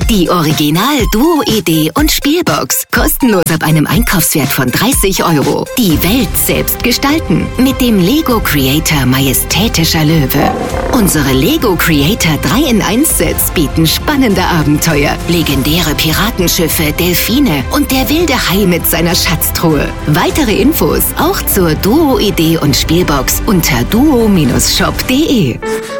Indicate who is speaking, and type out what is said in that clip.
Speaker 1: Die Original-Duo-Idee und Spielbox. Kostenlos ab einem Einkaufswert von 30 €. Die Welt selbst gestalten. Mit dem Lego Creator Majestätischer Löwe. Unsere Lego Creator 3-in-1-Sets bieten spannende Abenteuer, legendäre Piratenschiffe, Delfine und der wilde Hai mit seiner Schatztruhe. Weitere Infos auch zur Duo-Idee und Spielbox unter duo-shop.de.